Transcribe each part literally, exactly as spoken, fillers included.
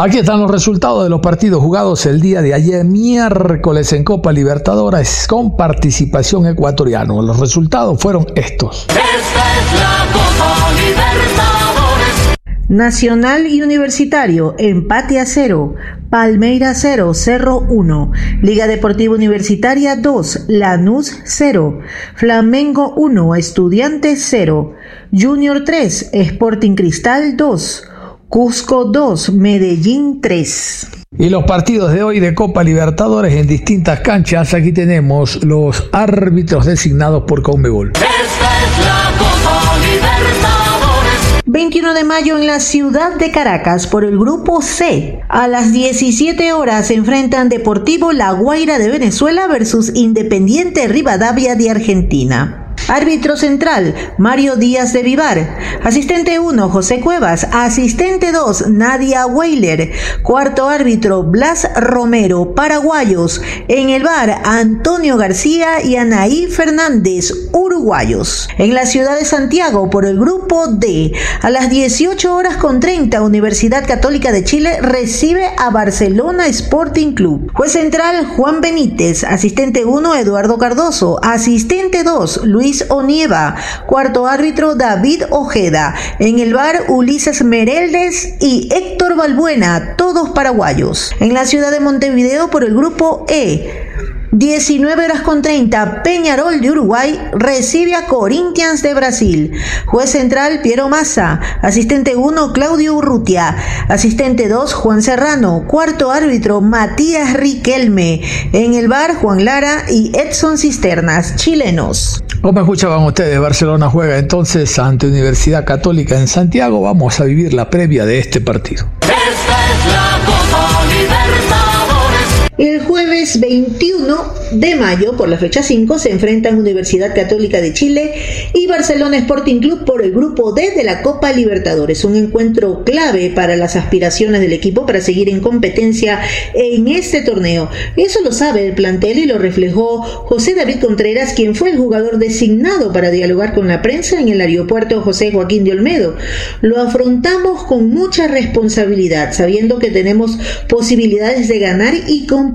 Aquí están los resultados de los partidos jugados el día de ayer, miércoles, en Copa Libertadores, con participación ecuatoriana. Los resultados fueron estos. Esta es la Copa Libertadores. Nacional y Universitario, empate a cero. Palmeiras cero, Cerro uno. Liga Deportiva Universitaria dos, Lanús cero. Flamengo uno, Estudiantes cero. Junior tres, Sporting Cristal dos. Cusco dos, Medellín tres. Y los partidos de hoy de Copa Libertadores en distintas canchas. Aquí tenemos los árbitros designados por Conmebol. Esta es la Copa Libertadores. veintiuno de mayo en la ciudad de Caracas por el grupo C. A las diecisiete horas se enfrentan Deportivo La Guaira de Venezuela versus Independiente Rivadavia de Argentina. Árbitro central, Mario Díaz de Vivar. Asistente uno, José Cuevas. Asistente dos, Nadia Weiler. Cuarto árbitro, Blas Romero, paraguayos. En el V A R, Antonio García y Anaí Fernández, uruguayos. En la ciudad de Santiago, por el grupo D, a las dieciocho horas con treinta, Universidad Católica de Chile recibe a Barcelona Sporting Club. Juez central, Juan Benítez. Asistente uno, Eduardo Cardoso. Asistente dos, Luis Onieva. Cuarto árbitro, David Ojeda. En el V A R, Ulises Mereldes y Héctor Balbuena, todos paraguayos. En la ciudad de Montevideo, por el grupo E, diecinueve horas con treinta, Peñarol de Uruguay recibe a Corinthians de Brasil. Juez central, Piero Massa. Asistente uno, Claudio Urrutia. Asistente dos, Juan Serrano. Cuarto árbitro, Matías Riquelme. En el V A R, Juan Lara y Edson Cisternas, chilenos. Como escuchaban ustedes, Barcelona juega entonces ante Universidad Católica en Santiago. Vamos a vivir la previa de este partido. Esta es la Copa Libertadores. El jueves veintiuno de mayo, por la fecha cinco, se enfrentan Universidad Católica de Chile y Barcelona Sporting Club por el grupo D de la Copa Libertadores. Un encuentro clave para las aspiraciones del equipo para seguir en competencia en este torneo. Eso lo sabe el plantel y lo reflejó José David Contreras, quien fue el jugador designado para dialogar con la prensa en el aeropuerto José Joaquín de Olmedo. Lo afrontamos con mucha responsabilidad, sabiendo que tenemos posibilidades de ganar y competir.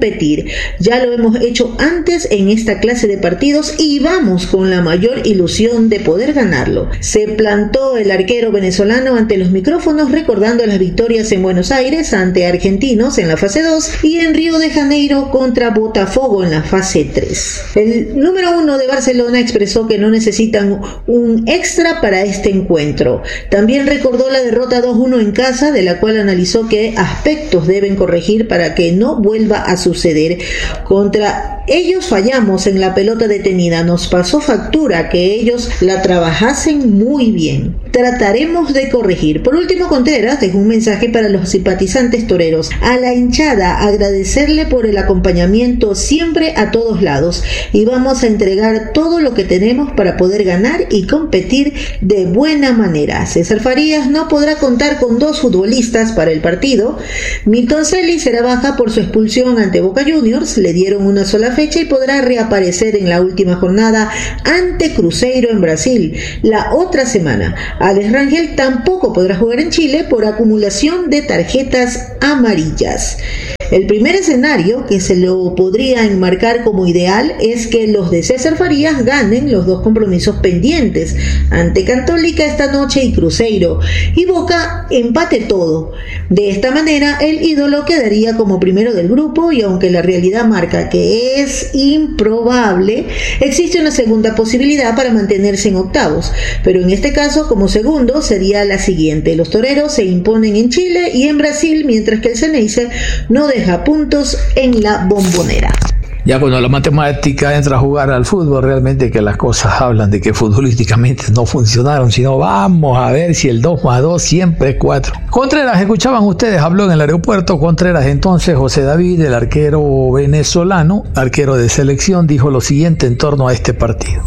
Ya lo hemos hecho antes en esta clase de partidos y vamos con la mayor ilusión de poder ganarlo. Se plantó el arquero venezolano ante los micrófonos recordando las victorias en Buenos Aires ante Argentinos en la fase dos y en Río de Janeiro contra Botafogo en la fase tres. El número uno de Barcelona expresó que no necesitan un extra para este encuentro. También recordó la derrota dos uno en casa, de la cual analizó qué aspectos deben corregir para que no vuelva a suceder. Contra ellos fallamos en la pelota detenida, nos pasó factura que ellos la trabajasen muy bien. Trataremos de corregir. Por último, Contreras dejó un mensaje para los simpatizantes toreros. A la hinchada, agradecerle por el acompañamiento siempre a todos lados y vamos a entregar todo lo que tenemos para poder ganar y competir de buena manera. César Farías no podrá contar con dos futbolistas para el partido. Milton Celis será baja por su expulsión ante Boca Juniors, le dieron una sola fecha y podrá reaparecer en la última jornada ante Cruzeiro en Brasil la otra semana. Alex Rangel tampoco podrá jugar en Chile por acumulación de tarjetas amarillas. El primer escenario que se lo podría enmarcar como ideal es que los de César Farías ganen los dos compromisos pendientes ante Católica esta noche y Cruzeiro, y Boca empate todo. De esta manera el ídolo quedaría como primero del grupo, y aunque la realidad marca que es improbable, existe una segunda posibilidad para mantenerse en octavos, pero en este caso como segundo sería la siguiente: los toreros se imponen en Chile y en Brasil, mientras que el Ceneice no deja puntos en la Bombonera. Ya cuando la matemática entra a jugar al fútbol, realmente que las cosas hablan de que futbolísticamente no funcionaron, sino vamos a ver si el dos más dos siempre es cuatro. Contreras, escuchaban ustedes, habló en el aeropuerto. Contreras entonces, José David, el arquero venezolano, arquero de selección, dijo lo siguiente en torno a este partido.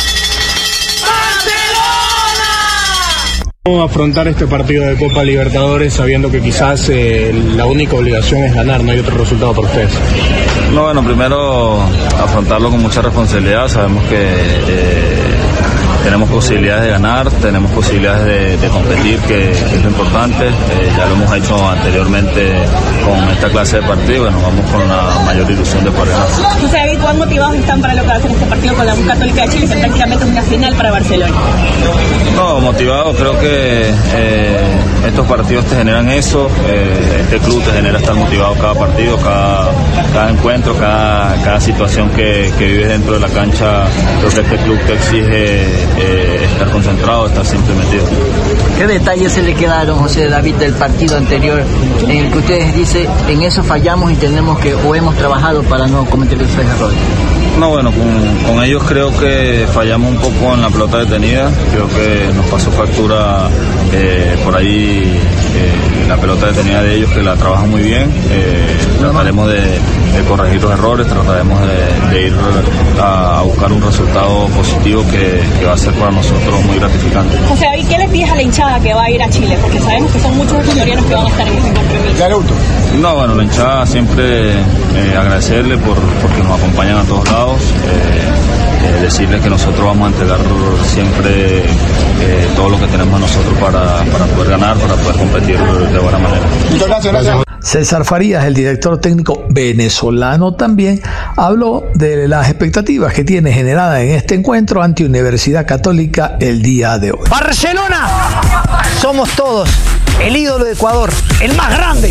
¿Cómo afrontar este partido de Copa Libertadores sabiendo que quizás eh, la única obligación es ganar, no hay otro resultado para ustedes? No, bueno, primero afrontarlo con mucha responsabilidad. Sabemos que eh, tenemos posibilidades de ganar, tenemos posibilidades de, de competir, que, que es lo importante. Eh, ya lo hemos hecho anteriormente con esta clase de partido, bueno, vamos con la mayor ilusión de poder ganar. José David, ¿cuán motivados están para lo que va a hacer este partido con la U Católica de Chile, que prácticamente es una final para Barcelona? No, motivado, creo que eh, estos partidos te generan eso, eh, este club te genera estar motivado cada partido, cada, cada encuentro, cada, cada situación que, que vives dentro de la cancha. Creo que este club te exige eh, estar concentrado, estar siempre metido. ¿Qué detalles se le quedaron, José David, del partido anterior en el que ustedes dicen en eso fallamos y tenemos que o hemos trabajado para no cometer esos errores? No, bueno, con, con ellos creo que fallamos un poco en la pelota detenida, creo que nos pasó factura eh, por ahí eh, la pelota detenida de ellos, que la trabajan muy bien. Eh, trataremos de, de corregir los errores, trataremos de, de ir a, a buscar un resultado positivo que, que va a ser para nosotros muy gratificante. José David, ¿qué le pides a la hinchada que va a ir a Chile? Porque sabemos que son muchos ecuatorianos que van a estar en este compromiso. No, bueno, la hinchada siempre eh, agradecerle por porque nos acompañan a todos lados. Eh, eh, decirles que nosotros vamos a entregar siempre eh, todo lo que tenemos nosotros para, para poder ganar, para poder competir de buena manera. Muchas gracias, gracias. César Farías, el director técnico venezolano, también habló de las expectativas que tiene generada en este encuentro ante Universidad Católica el día de hoy. Barcelona, somos todos el ídolo de Ecuador, el más grande.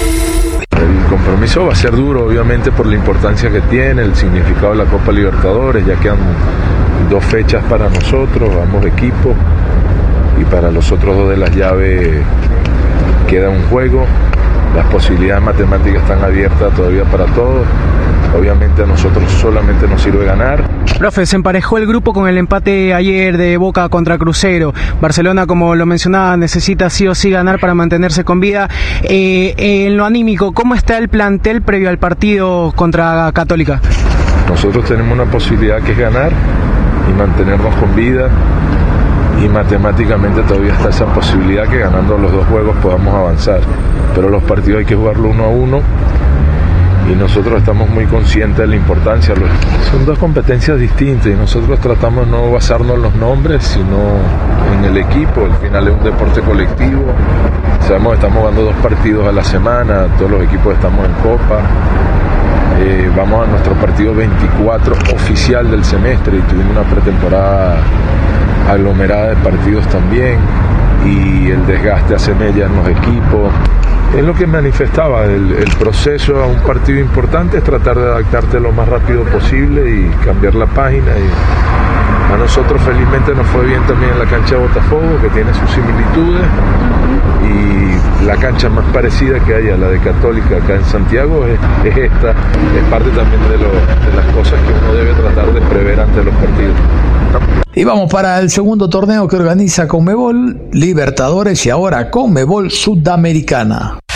El compromiso va a ser duro, obviamente, por la importancia que tiene, el significado de la Copa Libertadores. Ya quedan dos fechas para nosotros, ambos equipos, y para los otros dos de las llaves queda un juego. Las posibilidades matemáticas están abiertas todavía para todos. Obviamente a nosotros solamente nos sirve ganar. Profe, se emparejó el grupo con el empate ayer de Boca contra Cruzeiro. Barcelona, como lo mencionaba, necesita sí o sí ganar para mantenerse con vida. Eh, en lo anímico, ¿cómo está el plantel previo al partido contra Católica? Nosotros tenemos una posibilidad que es ganar y mantenernos con vida. Y matemáticamente todavía está esa posibilidad que ganando los dos juegos podamos avanzar. Pero los partidos hay que jugarlo uno a uno. Y nosotros estamos muy conscientes de la importancia. Son dos competencias distintas y nosotros tratamos de no basarnos en los nombres, sino en el equipo. Al final es un deporte colectivo. Sabemos que estamos jugando dos partidos a la semana, todos los equipos estamos en Copa. Eh, vamos a nuestro partido veinticuatro oficial del semestre y tuvimos una pretemporada aglomerada de partidos también, y el desgaste hace mella en los equipos. Es lo que manifestaba, el, el proceso a un partido importante es tratar de adaptarte lo más rápido posible y cambiar la página. Y a nosotros felizmente nos fue bien también en la cancha de Botafogo, que tiene sus similitudes, y la cancha más parecida que hay a la de Católica acá en Santiago es, es esta, es parte también de, lo, de las cosas que uno debe tratar de prever ante los partidos. Y vamos para el segundo torneo que organiza Conmebol Libertadores y ahora Conmebol Sudamericana.